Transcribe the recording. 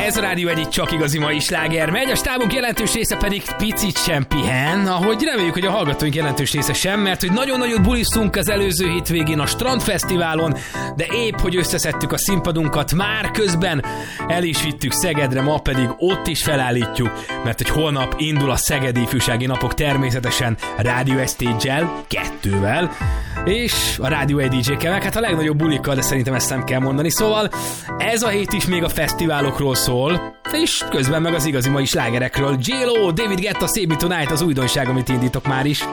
Ez a Rádió egy csak igazi mai sláger megy, a stábunk jelentős része pedig picit sem pihen, ahogy reméljük, hogy a hallgatóink jelentős része sem, mert hogy nagyon nagyot bulisztunk az előző hétvégén a Strandfesztiválon, de épp, hogy összeszedtük a színpadunkat, már közben el is vittük Szegedre, ma pedig ott is felállítjuk, mert hogy holnap indul a Szegedi Ifjúsági Napok természetesen Rádió Stage-el, 2-vel, és a Rádió egy DJ-kkel, meg hát a legnagyobb bulikkal, de szerintem ezt nem kell mondani. Szóval ez a hét is még a fesztiválokról szól, és közben meg az igazi mai slágerekről. J-Lo, David Guetta, Save Me Tonight az újdonság, amit indítok már is.